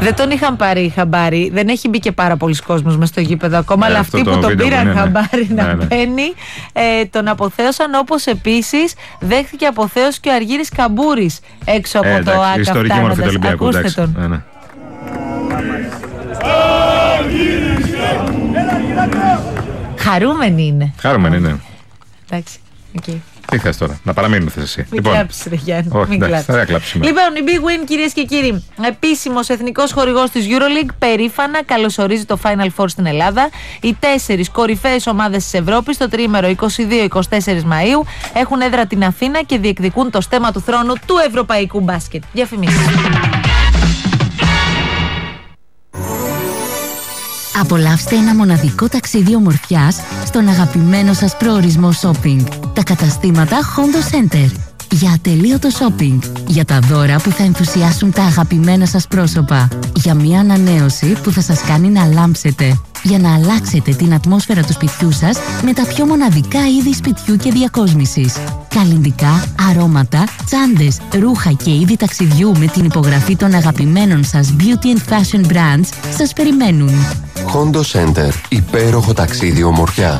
Δεν τον είχαν πάρει χαμπάρι, δεν έχει μπει και πάρα πολλοί κόσμος μες στο γήπεδο ακόμα, αλλά αυτοί που τον πήραν χαμπάρι να μπαίνει, τον αποθέωσαν, όπως επίσης δέχθηκε αποθέωση και ο Αργύρης Καμπούρης έξω από το ΆΚΑ. Ιστορική μορφή του Ολυμπιακού. Ακούστε τον. Χαρούμενοι είναι. Χαρούμενοι είναι. Εντάξει, okay. Τι θες τώρα, να παραμείνουμε θες εσύ? Μην κλάψεις ρε Γιάννη. Όχι, εντάξει, θα κλάψεις σήμερα. Λοιπόν, η Big Win, κυρίες και κύριοι, επίσημος εθνικός χορηγός της EuroLeague, περήφανα καλωσορίζει το Final Four στην Ελλάδα. Οι 4 κορυφαίες ομάδες της Ευρώπης το τριήμερο 22-24 Μαΐου έχουν έδρα την Αθήνα και διεκδικούν το στέμμα του θρόνου του ευρωπαϊκού μπάσκετ. Διαφημίσεις. Απολαύστε ένα μοναδικό ταξίδι ομορφιάς στον αγαπημένο σας προορισμό shopping. Τα καταστήματα Hondo Center. Για ατελείωτο shopping. Για τα δώρα που θα ενθουσιάσουν τα αγαπημένα σας πρόσωπα. Για μια ανανέωση που θα σας κάνει να λάμψετε. Για να αλλάξετε την ατμόσφαιρα του σπιτιού σας με τα πιο μοναδικά είδη σπιτιού και διακόσμησης. Καλλυντικά, αρώματα, τσάντες, ρούχα και είδη ταξιδιού με την υπογραφή των αγαπημένων σας beauty and fashion brands σας περιμένουν. Hondo Center. Υπέροχο ταξίδι ομορφιάς.